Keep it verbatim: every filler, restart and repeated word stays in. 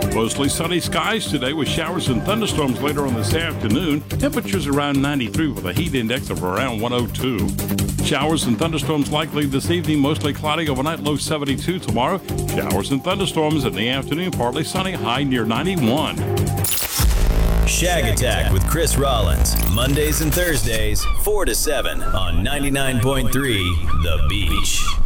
Mostly sunny skies today with showers and thunderstorms later on this afternoon. Temperatures around ninety-three with a heat index of around one oh two. Showers and thunderstorms likely this evening, mostly cloudy overnight, low seventy-two tomorrow. Showers and thunderstorms in the afternoon, partly sunny, high near ninety-one. Shag Attack with Chris Rollins, Mondays and Thursdays, four to seven on ninety-nine point three The Beach.